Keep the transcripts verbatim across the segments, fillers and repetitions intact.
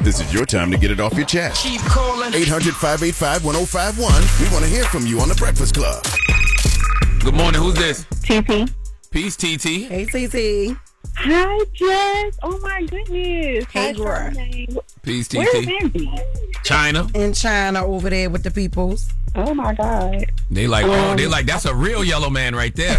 This is your time to get it off your chest. Keep calling. eight hundred, five eight five, one oh five one. We want to hear from you on The Breakfast Club. Good morning. Who's this? T T. Peace, T T. Hey, T T. Hi, Jess. Oh, my goodness. Hey, Hi, girl. Charmaine. Peace, T Where's T. Andy? China. In China over there with the peoples. Oh, my God. They like, oh, they like, that's a real yellow man right there.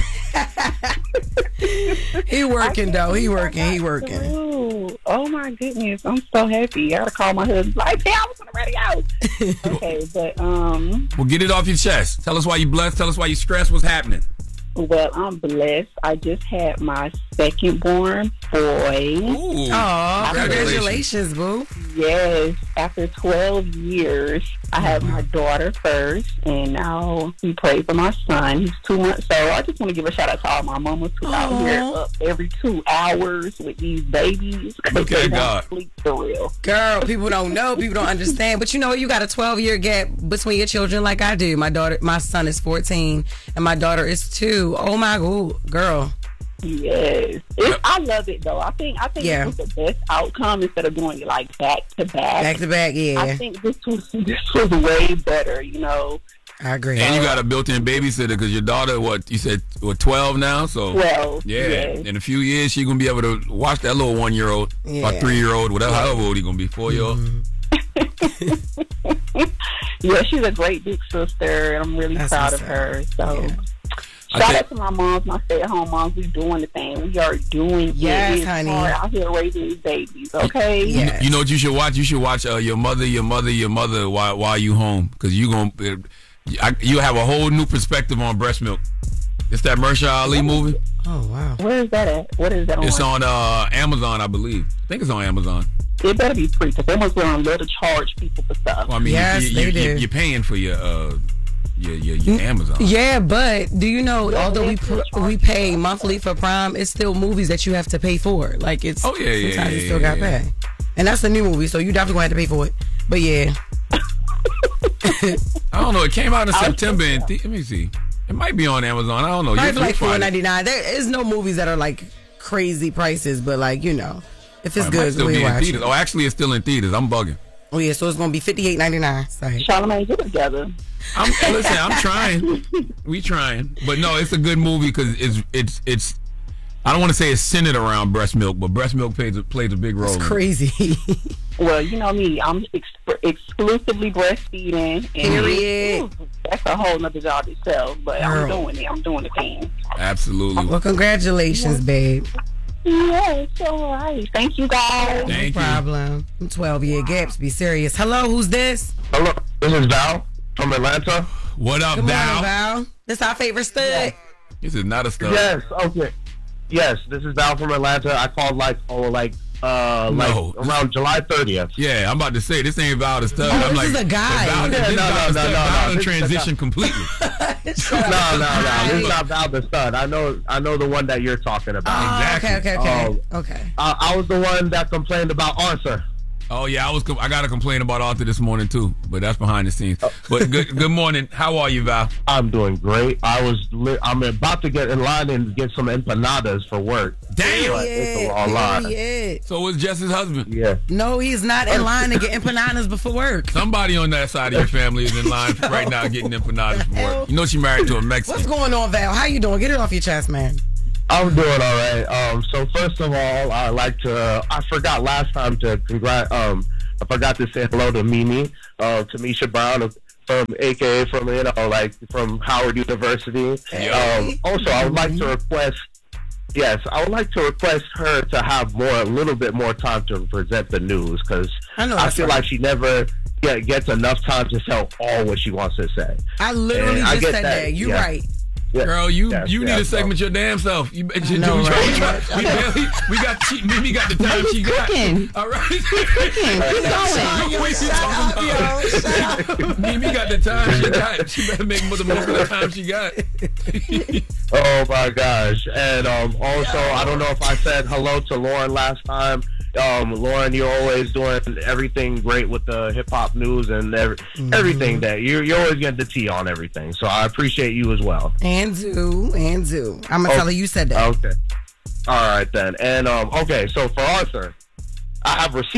He working, though. He working. He working. Ooh. Oh, my goodness. I'm so happy. I got to call my husband. Like, hey, I was on the radio. Okay, but, um... Well, get it off your chest. Tell us why you blessed. Tell us why you stressed. What's happening? Well, I'm blessed. I just had my second born boy. Ooh, Oh, congratulations. congratulations, boo. Yes, after twelve years, I had my daughter first, and now we pray for my son. He's two months old. I just want to give a shout out to all my mamas who out here up every two hours with these babies. Look they at won't God. sleep for real. Girl, people don't know. People don't understand. But you know, you got a twelve-year gap between your children like I do. My daughter, my son is fourteen, and my daughter is two. Oh, my God, girl. Yes, it, I love it though. I think I think Yeah. it was the best outcome instead of doing it like back to back. Back to back, yeah. I think this was this was way better. You know, I agree. And you got a built-in babysitter because your daughter, what, you said, what, twelve now? So, twelve. yeah, Yes. in a few years, she's going to be able to watch that little one-year-old, Yeah. or three-year-old, whatever, however old he's going to be, four-year-old. Yeah, she's a great big sister, and I'm really That's proud what's of up. her. So, Yeah. I shout think- out to my moms, my stay-at-home moms. We doing the thing. We are doing Yes, it. It's honey. hard out here raising these babies. Okay. Yeah. You know, you know what you should watch? You should watch uh, your mother, your mother, your mother while while you home, because you gonna uh, I, you have a whole new perspective on breast milk. It's that Mahershala Ali movie. Oh, wow. Where is that at? What is that on? It's on uh, Amazon, I believe. I think it's on Amazon. It better be free because they must learn to charge people for stuff. Well, I mean, Yes, you, you, they you, do. you, you're paying for your uh, your your, your Amazon. Yeah, but do you know, Yeah, although we it's pr- charged. we pay monthly for Prime, it's still movies that you have to pay for. Like, it's Oh, yeah, yeah, sometimes you yeah, still yeah, got to yeah. pay. And that's a new movie, so you definitely going to have to pay for it. But yeah. I don't know. It came out in I'll September. check it And out. th- let me see. It might be on Amazon. I don't know. Probably You- for you like find four it. ninety nine. There is no movies that are like crazy prices, but like, you know, if it's It might good, still we be in watch theaters. it. Oh, actually, it's still in theaters. I'm bugging. Oh yeah, so it's gonna be fifty eight ninety nine. Sorry. Charlamagne, get it together. I'm listen. I'm trying. We trying, but no, it's a good movie because it's it's it's. I don't want to say it's centered around breast milk, but breast milk plays a, plays a big role. It's in it. crazy. Well, you know me, I'm ex- exclusively breastfeeding. And Period. ooh, that's a whole nother job itself, but I'm Girl. doing it. I'm doing the thing. Absolutely. Well, congratulations, babe. Yeah, it's all right. Thank you, guys. Thank no you. problem. twelve year gaps. Be serious. Hello, who's this? Hello, this is Val from Atlanta. What up, Good morning, Val? Val. This our favorite stud. This is not a stud. Yes, okay. Yes, this is Val from Atlanta. I called like oh like uh No. like around July thirtieth. Yeah, I'm about to say this ain't Val the stud. Oh, I'm this like, is a guy. Val, Yeah, this no, Val no, the no, stud. no, Val no, done this is a transition completely. No, no, no. This is not Val the Stud. I know I know the one that you're talking about. Oh, Exactly. okay, okay, okay. Oh. okay. Uh, I was the one that complained about Arthur. Oh yeah, I was. I got to complain about Arthur this morning too, but that's behind the scenes. But good, good morning. How are you, Val? I'm doing great. I was li- I'm about to get in line and get some empanadas for work. Damn. But it's a long line. Period. So was Jess's husband. Yeah. No, he's not in line to get empanadas before work. Somebody on that side of your family is in line right now getting empanadas for work. You know she married to a Mexican. What's going on, Val? How you doing? Get it off your chest, man. I'm doing all right. Um, so first of all, I like to. I forgot last time to congrat. Um, I forgot to say hello to Mimi, uh, to Misha Brown from A K A from you know like from Howard University. Yeah. Um, also, I would like to request. Yes, I would like to request her to have more, a little bit more time to present the news because I know I that's feel right. like she never get, gets enough time to tell all what she wants to say. I literally And I just get said that, that. You yeah. right. Yeah. Girl, you Yes, you need yes, to segment your damn self. You, you, know, we, try- right? we, try- we, barely, we got she, Mimi got the time she got. cooking. All right. Yo, What you shut talking up, about? yo. Shut up. Mimi got the time she got. She better make the most of the time she got. Oh my gosh! And um, also, I don't know if I said hello to Lauren last time. Um, Lauren, you're always doing everything great with the hip hop news and every, Mm-hmm. everything that you're you're always getting the tea on everything. So I appreciate you as well. And do, and do. I'm gonna Oh. tell her you said that. Okay. All right then. And um, okay, so for Arthur, I have receipts.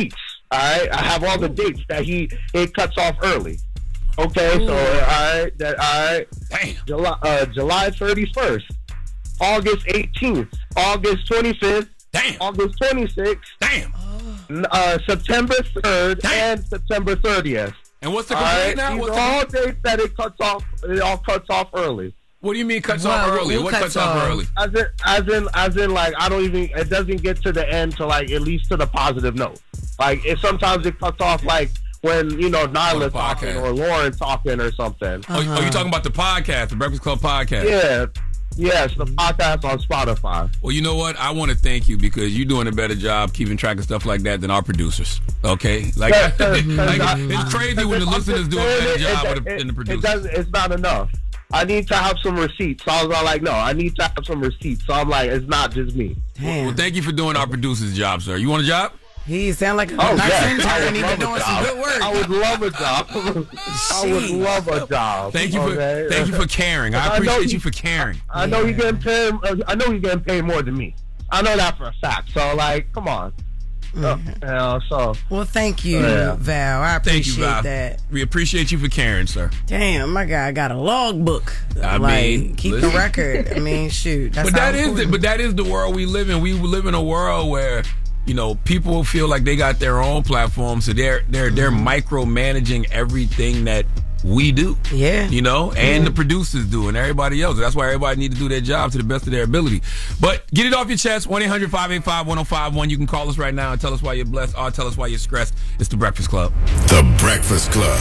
All right, I have all the dates that he it cuts off early. Okay, so all right, that all right. Damn. July uh, July thirty-first, August eighteenth, August twenty-fifth, Damn. August twenty-sixth, Damn. uh, September third, Damn. and September thirtieth. And what's the All complaint right, now? these What's are the, all dates that it cuts off. It all cuts off early. what do you mean cuts Well, off what- early? what What cuts cuts off off? early? As in, as in, as in, like I don't even. It doesn't get to the end to like at least to the positive note. Like it sometimes it cuts off like when you know Nyla talking podcast. or Lauren talking or something. Oh, oh, you talking about the podcast, the Breakfast Club podcast? Yeah, yes, the podcast on Spotify. Well, you know what? I want to thank you because you're doing a better job keeping track of stuff like that than our producers. Okay, like, Yeah, 'cause- 'cause like, I- it's crazy when the I'm listeners just do a saying better it, job it, with the, it, than the it producers. doesn't. It's not enough. I need to have some receipts. So I was all like, no, I need to have some receipts. So I'm like, it's not just me. Damn. Well, thank you for doing our producer's job, sir. You want a job? He sound like a Oh, nice yeah. I intern. would He love been a doing some job. good work. I would love a job. I would Jeez. love a job. Thank you for okay? thank you for caring. I I know appreciate you- you for caring. I know he getting paid. uh, I know he's getting paid more than me. I know that for a fact. So like, come on. Uh, you know, so Well, thank you, Yeah. Val. I Thank appreciate you, Val. that. We appreciate you for caring, sir. Damn, my guy got a logbook. I like, mean, keep listen. the record. I mean, shoot. That's But that how is the, important- but that is the world we live in. We live in a world where you know people feel like they got their own platform, so they're they're they're micromanaging everything that we do. Yeah. You know, and the producers do, and everybody else. That's why everybody need to do their job to the best of their ability. But get it off your chest. one eight hundred five eight five one oh five one. You can call us right now and tell us why you're blessed or tell us why you're stressed. It's The Breakfast Club. The Breakfast Club.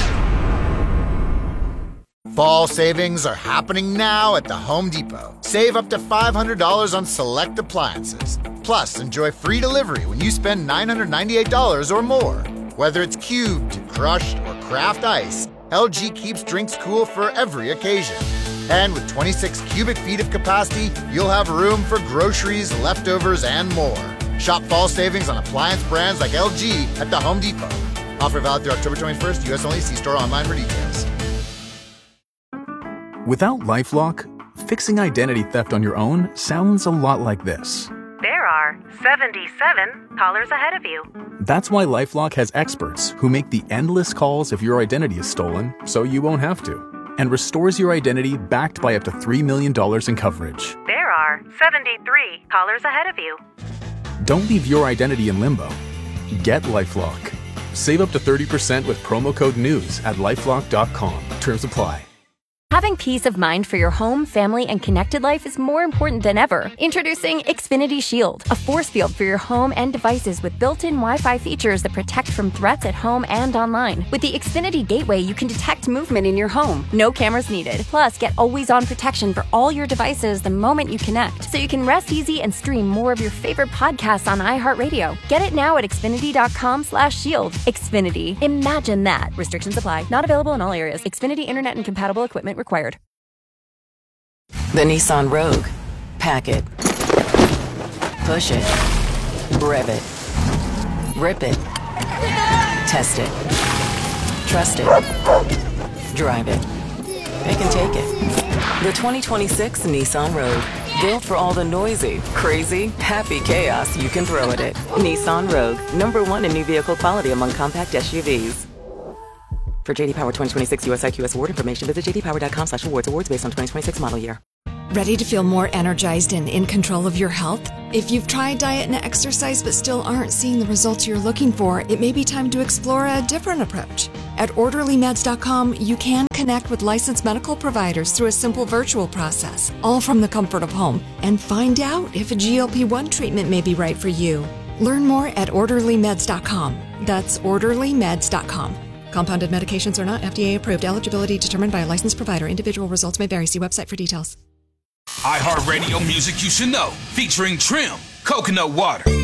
Fall savings are happening now at the Home Depot. Save up to five hundred dollars on select appliances. Plus, enjoy free delivery when you spend nine hundred ninety-eight dollars or more. Whether it's cubed, crushed, or craft ice, L G keeps drinks cool for every occasion. And with twenty-six cubic feet of capacity, you'll have room for groceries, leftovers, and more. Shop fall savings on appliance brands like L G at the Home Depot. Offer valid through October twenty-first, U S only. See store online for details. Without LifeLock, fixing identity theft on your own sounds a lot like this. There are seventy-seven callers ahead of you. That's why LifeLock has experts who make the endless calls if your identity is stolen, so you won't have to, and restores your identity backed by up to three million dollars in coverage. There are seventy-three callers ahead of you. Don't leave your identity in limbo. Get LifeLock. Save up to thirty percent with promo code NEWS at lifelock dot com. Terms apply. Having peace of mind for your home, family, and connected life is more important than ever. Introducing Xfinity Shield, a force field for your home and devices with built-in Wi-Fi features that protect from threats at home and online. With the Xfinity Gateway, you can detect movement in your home. No cameras needed. Plus, get always-on protection for all your devices the moment you connect, so you can rest easy and stream more of your favorite podcasts on iHeartRadio. Get it now at xfinity.com slash shield. Xfinity. Imagine that. Restrictions apply. Not available in all areas. Xfinity Internet and compatible equipment required. The Nissan Rogue. Pack it. Push it. Rev it. Rip it. Test it. Trust it. Drive it. It can take it. The twenty twenty-six Nissan Rogue. Built for all the noisy, crazy, happy chaos you can throw at it. Nissan Rogue. Number one in new vehicle quality among compact S U Vs. For J D Power twenty twenty-six U S I Q S award information, visit j d power dot com slash awards. Awards based on twenty twenty-six model year. Ready to feel more energized and in control of your health? If you've tried diet and exercise but still aren't seeing the results you're looking for, it may be time to explore a different approach. At orderly meds dot com, you can connect with licensed medical providers through a simple virtual process, all from the comfort of home, and find out if a G L P one treatment may be right for you. Learn more at orderly meds dot com. That's orderly meds dot com. Compounded medications are not F D A approved. Eligibility determined by a licensed provider. Individual results may vary. See website for details. iHeartRadio music you should know, featuring Trim, Coconut Water.